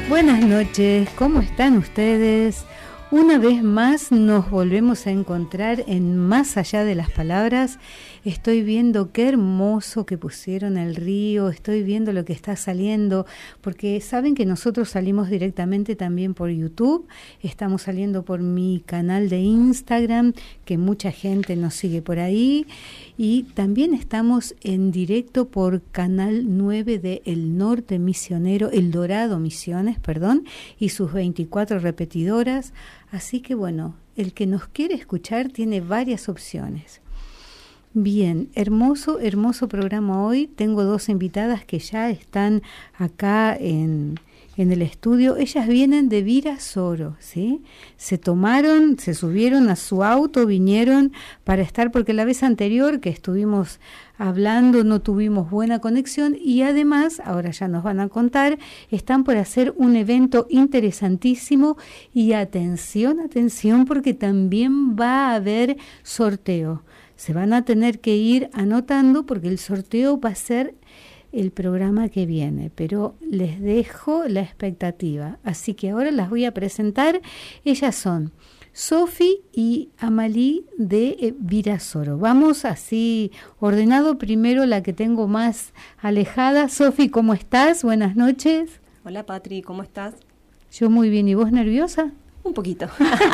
Buenas noches, ¿cómo están ustedes? Una vez más nos volvemos a encontrar en Más Allá de las Palabras. Estoy viendo qué hermoso que pusieron el río, estoy viendo lo que está saliendo, porque saben que nosotros salimos directamente también por YouTube, estamos saliendo por mi canal de Instagram, que mucha gente nos sigue por ahí, y también estamos en directo por Canal 9 de El Norte Misionero, El Dorado Misiones, y sus 24 repetidoras. Así que bueno, el que nos quiere escuchar tiene varias opciones. Bien, hermoso programa hoy. Tengo dos invitadas que ya están acá en el estudio. Ellas vienen de Virasoro, ¿sí? Se subieron a su auto, vinieron para estar, porque la vez anterior que estuvimos hablando no tuvimos buena conexión y además, ahora ya nos van a contar, están por hacer un evento interesantísimo y atención, porque también va a haber sorteo. Se van a tener que ir anotando porque el sorteo va a ser el programa que viene, pero les dejo la expectativa. Así que ahora las voy a presentar. Ellas son Sofi y Amalí de Virasoro. Vamos así ordenado. Primero la que tengo más alejada. Sofi, ¿cómo estás? Buenas noches. Hola Patri, ¿cómo estás? Yo muy bien. ¿Y vos nerviosa? Un poquito.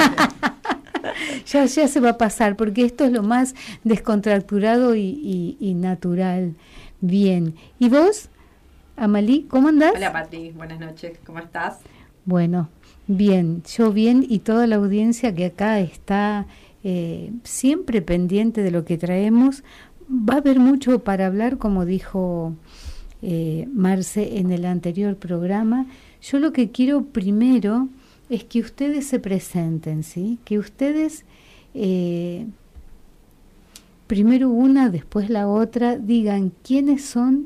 Ya se va a pasar, porque esto es lo más descontracturado y natural. Bien. ¿Y vos, Amalí, cómo andás? Hola Patri, buenas noches, ¿cómo estás? Bueno, bien, yo bien, y toda la audiencia que acá está siempre pendiente de lo que traemos. Va a haber mucho para hablar, como dijo Marce en el anterior programa. Yo lo que quiero primero es que ustedes se presenten, ¿sí? Que ustedes, primero una, después la otra, digan quiénes son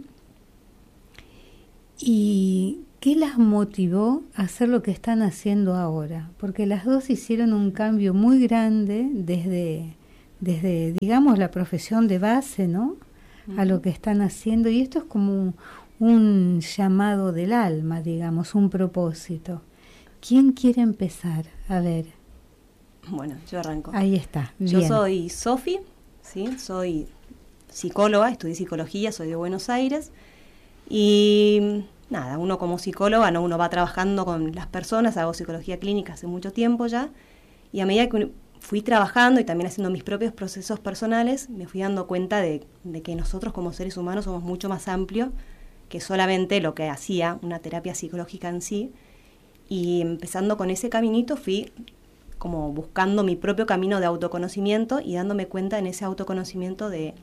y qué las motivó a hacer lo que están haciendo ahora. Porque las dos hicieron un cambio muy grande desde digamos, la profesión de base, ¿no? A lo que están haciendo. Y esto es como un llamado del alma, digamos, un propósito. ¿Quién quiere empezar? A ver. Bueno, yo arranco. Ahí está. Yo bien. soy Sofi, ¿sí? Soy psicóloga, estudié psicología, soy de Buenos Aires. Y nada, uno como psicóloga, ¿no? Uno va trabajando con las personas, hago psicología clínica hace mucho tiempo ya. Y a medida que fui trabajando y también haciendo mis propios procesos personales, me fui dando cuenta de que nosotros como seres humanos somos mucho más amplios que solamente lo que hacía una terapia psicológica en sí. Y empezando con ese caminito fui como buscando mi propio camino de autoconocimiento y dándome cuenta en ese autoconocimiento de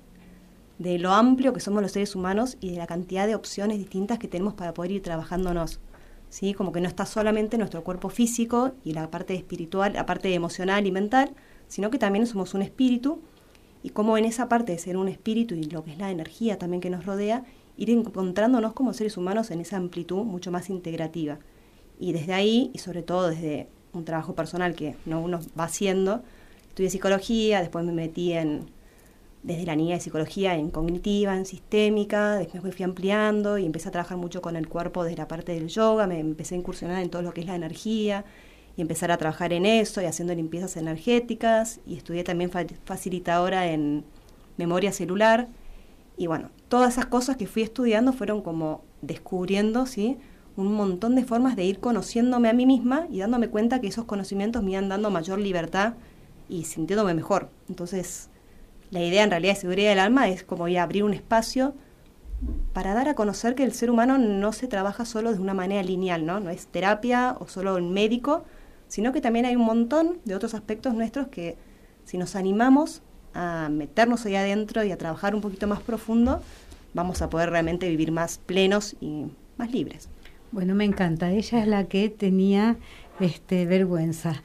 lo amplio que somos los seres humanos y de la cantidad de opciones distintas que tenemos para poder ir trabajándonos, ¿sí? Como que no está solamente nuestro cuerpo físico y la parte espiritual, la parte emocional y mental, sino que también somos un espíritu, y como en esa parte de ser un espíritu y lo que es la energía también que nos rodea, ir encontrándonos como seres humanos en esa amplitud mucho más integrativa. Y desde ahí, y sobre todo desde un trabajo personal que uno va haciendo, estudié psicología, después me metí desde la niña de psicología en cognitiva, en sistémica, después me fui ampliando y empecé a trabajar mucho con el cuerpo desde la parte del yoga, me empecé a incursionar en todo lo que es la energía y empezar a trabajar en eso y haciendo limpiezas energéticas, y estudié también facilitadora en memoria celular. Y bueno, todas esas cosas que fui estudiando fueron como descubriendo, ¿sí?, un montón de formas de ir conociéndome a mí misma y dándome cuenta que esos conocimientos me iban dando mayor libertad y sintiéndome mejor. Entonces, la idea en realidad de seguridad del alma es como ir a abrir un espacio para dar a conocer que el ser humano no se trabaja solo de una manera lineal, ¿no? No es terapia o solo un médico, sino que también hay un montón de otros aspectos nuestros que, si nos animamos a meternos ahí adentro y a trabajar un poquito más profundo, vamos a poder realmente vivir más plenos y más libres. Bueno, me encanta. Ella es la que tenía vergüenza.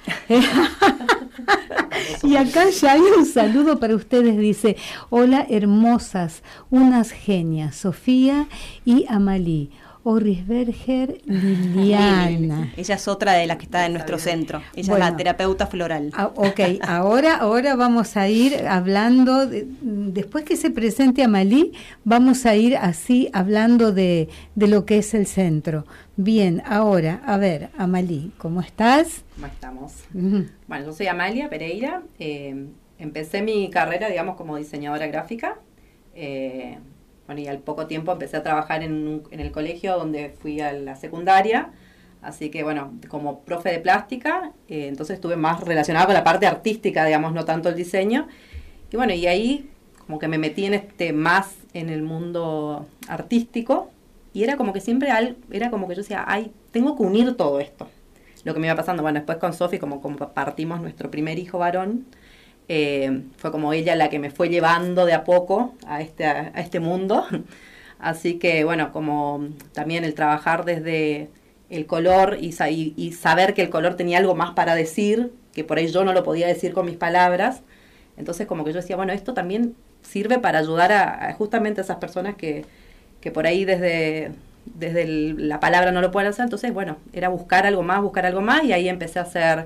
Y acá ya hay un saludo para ustedes. Dice: hola hermosas, unas genias, Sofía y Amalí. Orrisberger Liliana. Ella es otra de las que está en nuestro centro. Ella es la terapeuta floral. Ok, ahora vamos a ir hablando, después que se presente Amalí, vamos a ir así hablando de lo que es el centro. Bien, ahora, a ver, Amalí, ¿cómo estás? ¿Cómo estamos? Bueno, yo soy Amalia Pereira. Empecé mi carrera, digamos, como diseñadora gráfica. Bueno, y al poco tiempo empecé a trabajar en el colegio donde fui a la secundaria, así que bueno, como profe de plástica, entonces estuve más relacionada con la parte artística, digamos, no tanto el diseño, y bueno, y ahí como que me metí más en el mundo artístico, y era como que siempre, era como que yo decía, tengo que unir todo esto, lo que me iba pasando. Bueno, después con Sofi, como partimos nuestro primer hijo varón, fue como ella la que me fue llevando de a poco a este mundo. Así que bueno, como también el trabajar desde el color y saber que el color tenía algo más para decir, que por ahí yo no lo podía decir con mis palabras. Entonces como que yo decía, bueno, esto también sirve para ayudar a justamente a esas personas que por ahí desde la palabra no lo pueden hacer. Entonces bueno, era buscar algo más, y ahí empecé a hacer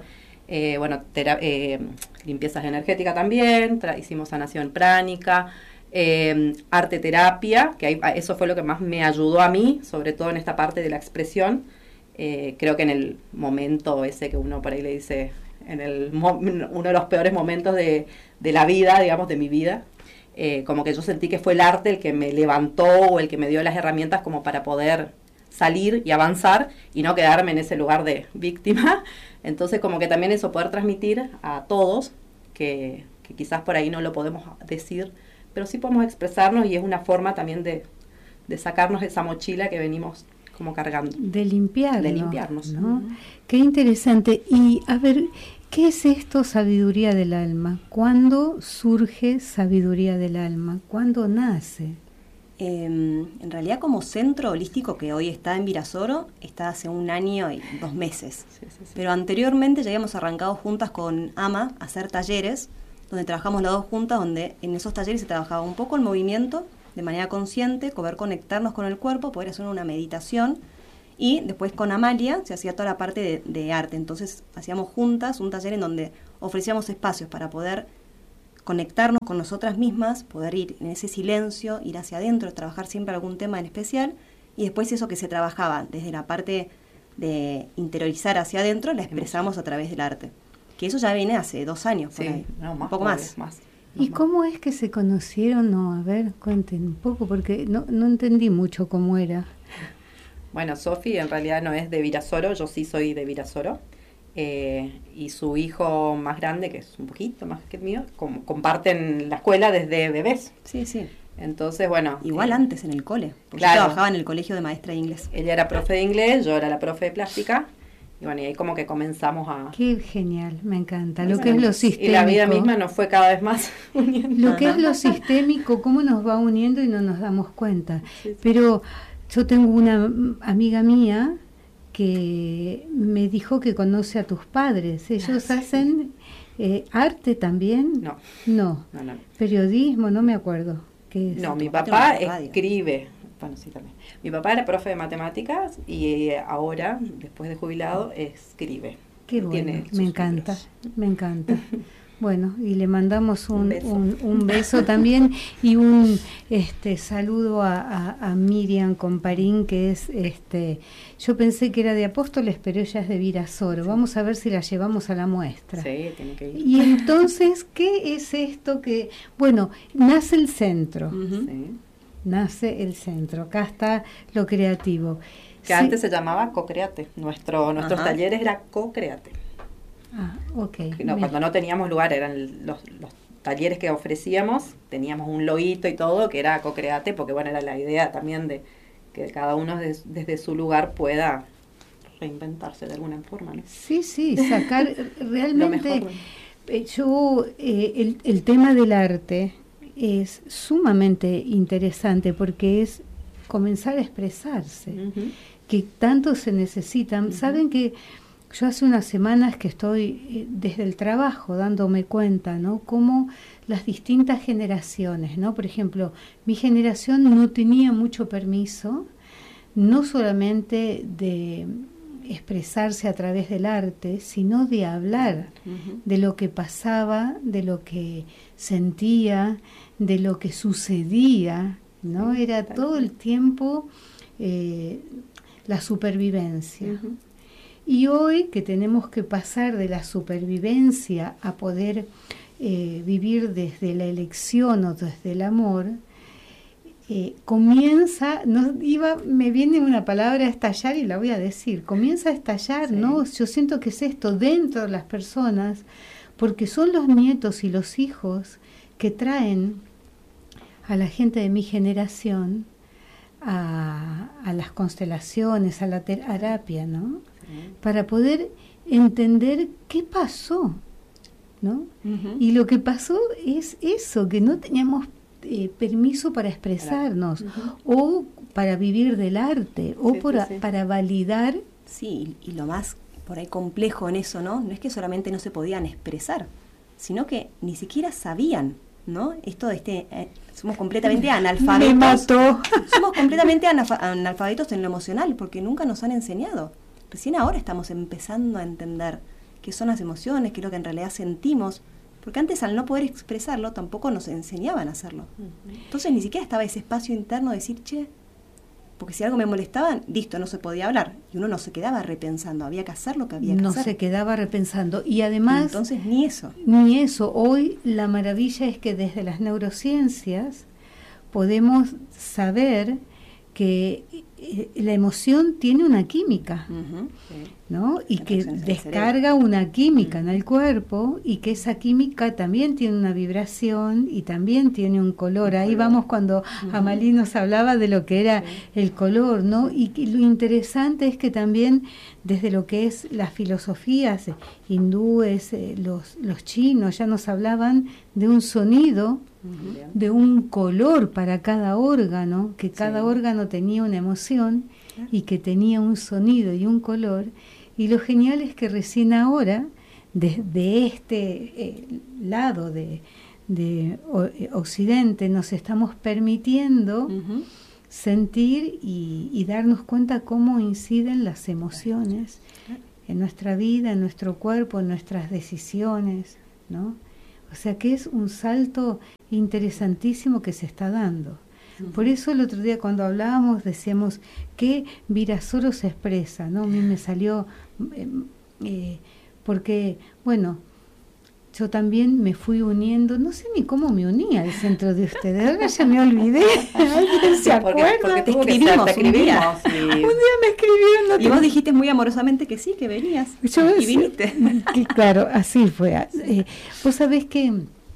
limpiezas energéticas también, hicimos sanación pránica, arte terapia, que eso fue lo que más me ayudó a mí, sobre todo en esta parte de la expresión. Creo que en el momento ese que uno por ahí le dice, uno de los peores momentos de la vida, digamos, de mi vida, como que yo sentí que fue el arte el que me levantó o el que me dio las herramientas como para poder salir y avanzar y no quedarme en ese lugar de víctima. Entonces como que también eso, poder transmitir a todos que quizás por ahí no lo podemos decir, pero sí podemos expresarnos, y es una forma también de sacarnos esa mochila que venimos como cargando. De limpiarnos, ¿no? Uh-huh. Qué interesante. Y a ver, ¿qué es esto, sabiduría del alma? ¿Cuándo surge sabiduría del alma? ¿Cuándo nace? En realidad, como centro holístico que hoy está en Virasoro, está hace 1 año y 2 meses. Sí. Pero anteriormente ya habíamos arrancado juntas con Ama a hacer talleres, donde trabajamos las dos juntas, donde en esos talleres se trabajaba un poco el movimiento de manera consciente, poder conectarnos con el cuerpo, poder hacer una meditación, y después con Amalia se hacía toda la parte de arte. Entonces hacíamos juntas un taller en donde ofrecíamos espacios para poder conectarnos con nosotras mismas, poder ir en ese silencio, ir hacia adentro, trabajar siempre algún tema en especial, y después eso que se trabajaba desde la parte de interiorizar hacia adentro, la expresamos a través del arte. Que eso ya viene hace 2 años, por ahí. No, un poco más. ¿Y cómo es que se conocieron? No, a ver, cuenten un poco, porque no entendí mucho cómo era. Bueno, Sofi en realidad no es de Virasoro, yo sí soy de Virasoro. Y su hijo más grande, que es un poquito más que el mío, comparten la escuela desde bebés. Sí. Entonces, bueno. Igual antes en el cole, porque claro, yo trabajaba en el colegio de maestra de inglés. Ella era profe de inglés, yo era la profe de plástica. Y bueno, y ahí como que comenzamos a... Qué genial, me encanta. Lo que es lo sistémico. Y la vida misma nos fue cada vez más uniendo. Lo que es lo sistémico, cómo nos va uniendo y no nos damos cuenta. Sí. Pero yo tengo una amiga mía que me dijo que conoce a tus padres. ¿Ellos hacen arte también? No. Periodismo, no me acuerdo. ¿Qué es? No, mi papá escribe. Bueno, sí, también. Mi papá era profe de matemáticas y ahora, después de jubilado, escribe. Qué bueno, me encanta. Bueno, y le mandamos un beso también, y un saludo a Miriam Comparín, que es, yo pensé que era de Apóstoles, pero ella es de Virasoro. Sí. Vamos a ver si la llevamos a la muestra. Sí, tiene que ir. Y entonces, ¿qué es esto que, bueno, nace el centro? Uh-huh. Sí. Nace el centro, acá está lo creativo. Que antes se llamaba Co-Create, nuestros talleres era Co-Create. Okay. Cuando no teníamos lugar, eran los talleres que ofrecíamos, teníamos un loguito y todo, que era Co-Create, porque bueno, era la idea también de que cada uno desde su lugar pueda reinventarse de alguna forma, ¿no? Sí, sacar realmente, el tema del arte es sumamente interesante, porque es comenzar a expresarse, uh-huh, que tanto se necesitan. Uh-huh. Saben que yo hace unas semanas que estoy desde el trabajo dándome cuenta, ¿no? Cómo las distintas generaciones, ¿no? Por ejemplo, mi generación no tenía mucho permiso no solamente de expresarse a través del arte, sino de hablar de lo que pasaba, de lo que sentía, de lo que sucedía, ¿no? Era todo el tiempo la supervivencia. Y hoy que tenemos que pasar de la supervivencia a poder vivir desde la elección o desde el amor, comienza, me viene una palabra a estallar y la voy a decir, comienza a estallar, ¿no? Yo siento que es esto dentro de las personas, porque son los nietos y los hijos que traen a la gente de mi generación a las constelaciones, a la terapia, ¿no? Para poder entender qué pasó, ¿no? Y lo que pasó es eso, que no teníamos permiso para expresarnos, o para vivir del arte, o para validar. Sí, y lo más por ahí complejo en eso, ¿no? No es que solamente no se podían expresar, sino que ni siquiera sabían, ¿no? Esto de somos completamente analfabetos. Me mató. Somos completamente analfabetos en lo emocional, porque nunca nos han enseñado. Recién ahora estamos empezando a entender qué son las emociones, qué es lo que en realidad sentimos, porque antes al no poder expresarlo tampoco nos enseñaban a hacerlo. Entonces ni siquiera estaba ese espacio interno de decir, che, porque si algo me molestaba, listo, no se podía hablar. Y uno no se quedaba repensando, había que hacer lo que había que hacer. No se quedaba repensando. Y además... Entonces ni eso. Ni eso. Hoy la maravilla es que desde las neurociencias podemos saber que la emoción tiene una química, ¿no? Y que descarga una química en el cuerpo, y que esa química también tiene una vibración y también tiene un color. Ahí vamos cuando Amalí nos hablaba de lo que era el color, ¿no? Y lo interesante es que también desde lo que es las filosofías hindúes, los chinos ya nos hablaban de un sonido, de un color para cada órgano, que cada órgano tenía una emoción y que tenía un sonido y un color. Y lo genial es que recién ahora, desde este lado de Occidente, nos estamos permitiendo sentir y darnos cuenta cómo inciden las emociones en nuestra vida, en nuestro cuerpo, en nuestras decisiones, ¿no? O sea que es un salto interesantísimo que se está dando. Por eso el otro día cuando hablábamos decíamos que Virasoro se expresa, ¿no? A mí me salió, porque, bueno, yo también me fui uniendo, no sé ni cómo me uní al centro de ustedes, ahora ya me olvidé. ¿Alguien se acuerda? Porque te escribimos. Un día me escribieron. Y vos dijiste muy amorosamente que sí, que venías. Y viniste. Claro, así fue. Vos sabés que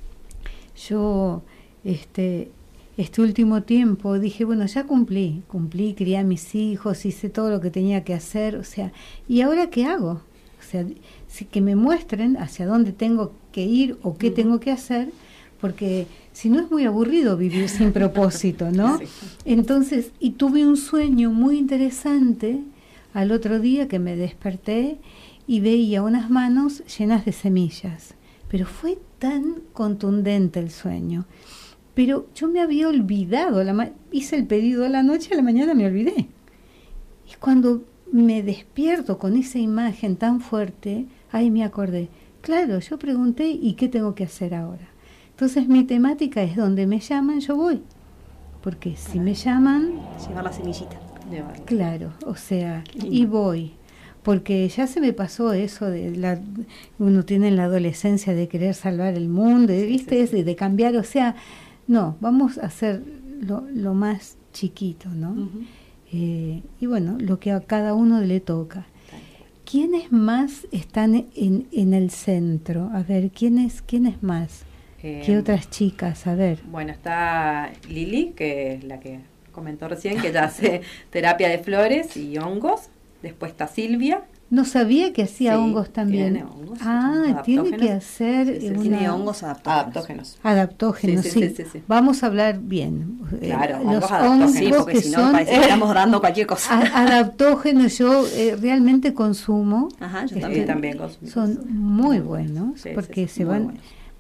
yo, este último tiempo dije, bueno, ya cumplí, crié a mis hijos, hice todo lo que tenía que hacer, o sea, ¿y ahora qué hago? O sea, que me muestren hacia dónde tengo que ir o qué tengo que hacer, porque si no es muy aburrido vivir sin propósito, ¿no? Sí. Entonces, y tuve un sueño muy interesante al otro día que me desperté y veía unas manos llenas de semillas, pero fue tan contundente el sueño. Pero yo me había olvidado, hice el pedido a la noche, a la mañana me olvidé. Y cuando me despierto con esa imagen tan fuerte, ahí me acordé. Claro, yo pregunté, ¿y qué tengo que hacer ahora? Entonces mi temática es donde me llaman, yo voy. Porque si me llaman... Llevar la semillita. Claro, o sea, y voy. Porque ya se me pasó eso uno tiene en la adolescencia de querer salvar el mundo, ¿viste? Sí. De cambiar, o sea... No, vamos a hacer lo más chiquito, ¿no? Y bueno, lo que a cada uno le toca. ¿Quiénes más están en el centro? A ver, ¿quiénes más? ¿Qué otras chicas? A ver. Bueno, está Lili, que es la que comentó recién, que ella hace terapia de flores y hongos. Después está Silvia. No sabía que hacía hongos también. Tiene hongos. Tiene que hacer... Tiene hongos adaptógenos. Adaptógenos, sí. Vamos a hablar bien. Claro, los hongos porque que si no son... estamos dando cualquier cosa. Adaptógenos yo realmente consumo. Ajá, yo también consumo. Son muy buenos porque se van... Bueno.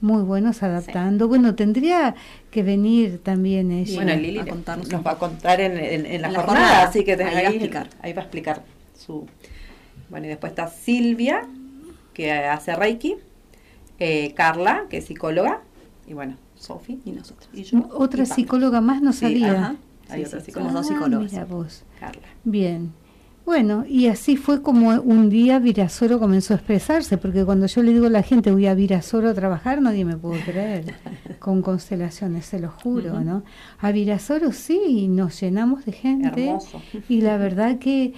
Muy buenos adaptando. Sí. Bueno, tendría que venir también ella. Bueno, Lili nos va a contar en la jornada, así que ahí va a explicar su... Bueno, y después está Silvia, que hace Reiki, Carla, que es psicóloga, y bueno, Sofi y nosotros. Y yo, otra psicóloga más no sabía. Ajá, hay otra psicóloga. Somos 2 psicólogas. Mira vos. Carla. Bien. Bueno, y así fue como un día Virasoro comenzó a expresarse, porque cuando yo le digo a la gente voy a Virasoro a trabajar, nadie me puede creer, con constelaciones, se lo juro, ¿no? A Virasoro sí, nos llenamos de gente. Hermoso. Y la verdad que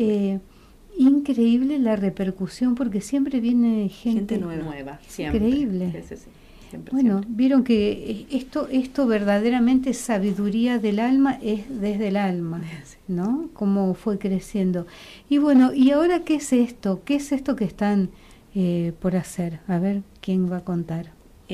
increíble la repercusión, porque siempre viene gente nueva, siempre. Increíble. Sí. Bueno, vieron que esto verdaderamente es sabiduría del alma, es desde el alma, ¿no? Cómo fue creciendo. Y bueno, ¿y ahora qué es esto? ¿Qué es esto que están por hacer? A ver, ¿quién va a contar?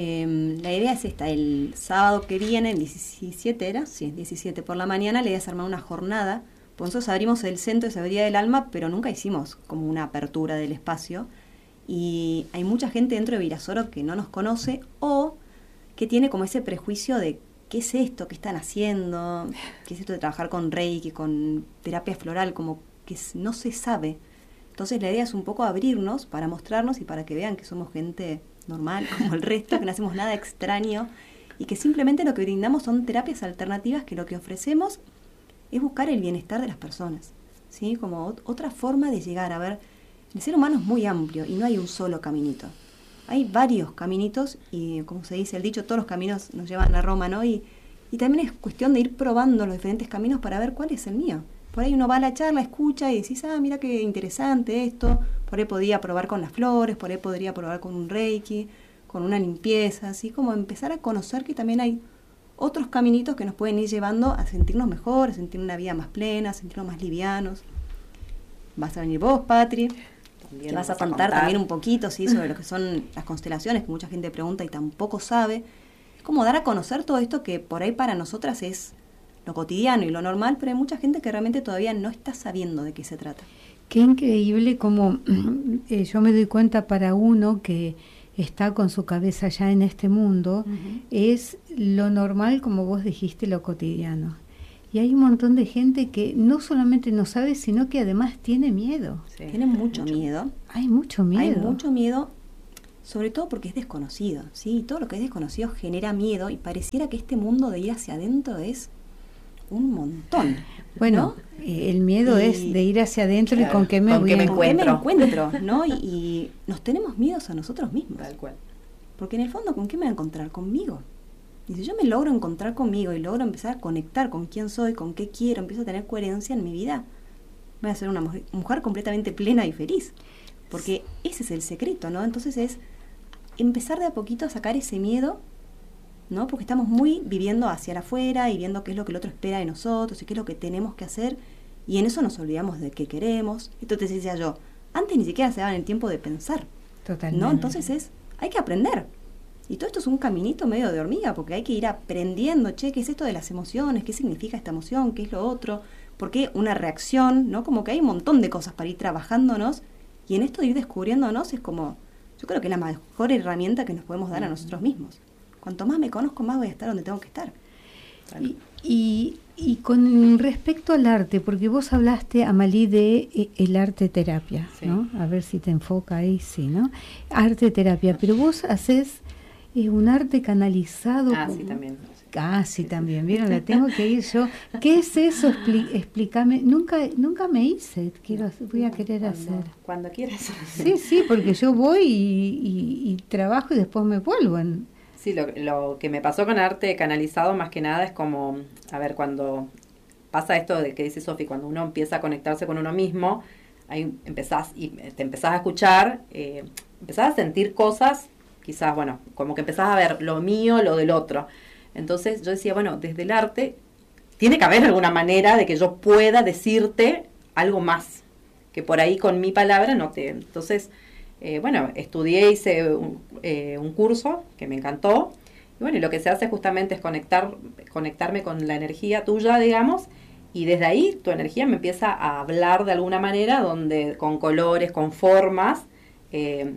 La idea es esta, el sábado que viene, el 17 era, sí, 17 por la mañana, la idea es armar una jornada. Por nosotros abrimos el Centro de Sabiduría del Alma, pero nunca hicimos como una apertura del espacio. Y hay mucha gente dentro de Virasoro que no nos conoce o que tiene como ese prejuicio de qué es esto, qué están haciendo, qué es esto de trabajar con Reiki, con terapia floral, como que no se sabe. Entonces la idea es un poco abrirnos para mostrarnos y para que vean que somos gente normal como el resto, que no hacemos nada extraño y que simplemente lo que brindamos son terapias alternativas, que lo que ofrecemos es buscar el bienestar de las personas, ¿sí? Como otra forma de llegar a ver. El ser humano es muy amplio y no hay un solo caminito. Hay varios caminitos y, como se dice el dicho, todos los caminos nos llevan a Roma, ¿no? Y también es cuestión de ir probando los diferentes caminos para ver cuál es el mío. Por ahí uno va a la charla, escucha y decís, mira qué interesante esto. Por ahí podría probar con las flores, por ahí podría probar con un Reiki, con una limpieza, así como empezar a conocer que también hay otros caminitos que nos pueden ir llevando a sentirnos mejor, a sentir una vida más plena, a sentirnos más livianos. Vas a venir vos, Patri. Te vas a contar también un poquito, ¿sí? Sobre lo que son las constelaciones, que mucha gente pregunta y tampoco sabe. Es como dar a conocer todo esto que por ahí para nosotras es lo cotidiano y lo normal, pero hay mucha gente que realmente todavía no está sabiendo de qué se trata. Qué increíble como yo me doy cuenta para uno que está con su cabeza ya en este mundo, es lo normal, como vos dijiste, lo cotidiano. Y hay un montón de gente que no solamente no sabe, sino que además tiene miedo. Sí, tiene mucho miedo. Hay mucho miedo. Hay mucho miedo, sobre todo porque es desconocido, ¿sí? Todo lo que es desconocido genera miedo y pareciera que este mundo de ir hacia adentro es un montón. Bueno, ¿no? El miedo es de ir hacia adentro, claro, y con qué me encuentro, ¿no? Y nos tenemos miedos a nosotros mismos. Tal cual. Porque en el fondo, ¿con qué me voy a encontrar? Conmigo. Y si yo me logro encontrar conmigo y logro empezar a conectar con quién soy, con qué quiero, empiezo a tener coherencia en mi vida, voy a ser una mujer completamente plena y feliz. Porque ese es el secreto, ¿no? Entonces es empezar de a poquito a sacar ese miedo, ¿no? Porque estamos muy viviendo hacia afuera y viendo qué es lo que el otro espera de nosotros y qué es lo que tenemos que hacer. Y en eso nos olvidamos de qué queremos. Entonces decía yo, antes ni siquiera se daban el tiempo de pensar. Totalmente. ¿No? Entonces hay que aprender. Y todo esto es un caminito medio de hormiga, porque hay que ir aprendiendo, ¿qué es esto de las emociones? ¿Qué significa esta emoción? ¿Qué es lo otro? ¿Por qué una reacción? ¿No? Como que hay un montón de cosas para ir trabajándonos, y en esto de ir descubriéndonos es como, yo creo que es la mejor herramienta que nos podemos dar a nosotros mismos. Cuanto más me conozco, más voy a estar donde tengo que estar. Y con respecto al arte, porque vos hablaste, Amalí, de el arte terapia, sí, ¿no? A ver si te enfoca ahí, sí, ¿no? Arte terapia, pero vos haces un arte canalizado. Sí, también. Sí, también, ¿vieron? La tengo que ir yo. ¿Qué es eso? Explícame. Nunca me hice. Voy a querer hacer. Cuando quieras. Sí, porque yo voy y trabajo y después me vuelvo. Sí, lo que me pasó con arte canalizado más que nada es como, a ver, cuando pasa esto de que dice Sofi, cuando uno empieza a conectarse con uno mismo, ahí te empezás a escuchar, empezás a sentir cosas, quizás, bueno, como que empezás a ver lo mío, lo del otro. Entonces yo decía, bueno, desde el arte tiene que haber alguna manera de que yo pueda decirte algo más, que por ahí con mi palabra no te... Entonces, bueno, estudié, hice un curso que me encantó. Y bueno, y lo que se hace justamente es conectarme con la energía tuya, digamos, y desde ahí tu energía me empieza a hablar de alguna manera, donde con colores, con formas,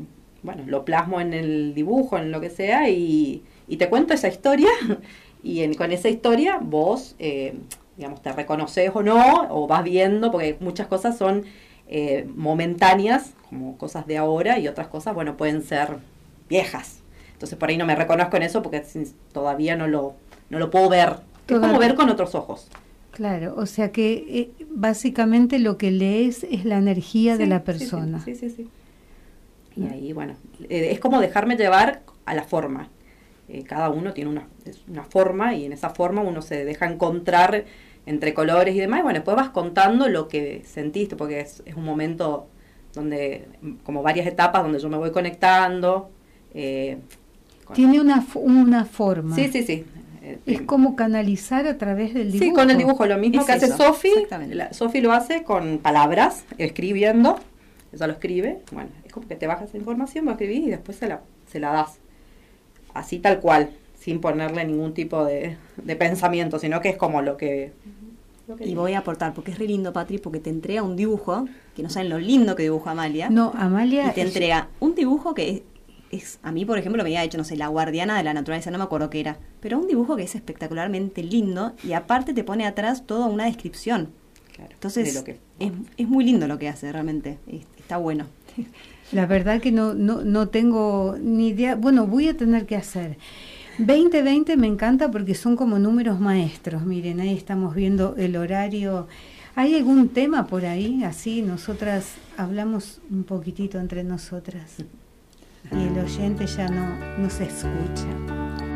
bueno, lo plasmo en el dibujo, en lo que sea, y te cuento esa historia, y con esa historia vos, digamos, te reconoces o no, o vas viendo, porque muchas cosas son momentáneas, como cosas de ahora, y otras cosas, bueno, pueden ser viejas. Entonces por ahí no me reconozco en eso porque todavía no lo puedo ver. Es como ver con otros ojos. Claro, o sea que básicamente lo que lees es la energía de la persona. Sí. Y ahí, bueno, es como dejarme llevar a la forma. Cada uno tiene una forma, y en esa forma uno se deja encontrar entre colores y demás. Y bueno, después vas contando lo que sentiste, porque es un momento donde, como varias etapas, donde yo me voy conectando. Tiene una forma. Sí. Es como canalizar a través del dibujo. Sí, con el dibujo, lo mismo es que hace eso, Sofi. exactamente. Sofi lo hace con palabras, escribiendo. Ella lo escribe. Bueno, es como que te bajas esa información, va a escribir y después se la das. Así tal cual, sin ponerle ningún tipo de pensamiento, sino que es como lo que y voy a aportar, porque es re lindo, Patri, porque te entrega un dibujo, que no saben lo lindo que dibuja Amalia. No, Amalia... Y te entrega un dibujo que es, a mí, por ejemplo, me había hecho, no sé, la guardiana de la naturaleza, no me acuerdo qué era, pero un dibujo que es espectacularmente lindo, y aparte te pone atrás toda una descripción. Claro, entonces, es muy lindo lo que hace, realmente, está bueno. La verdad que no tengo ni idea, bueno, voy a tener que hacer. 2020 me encanta porque son como números maestros. Miren, ahí estamos viendo el horario. ¿Hay algún tema por ahí? Así nosotras hablamos un poquitito entre nosotras y el oyente ya no se escucha.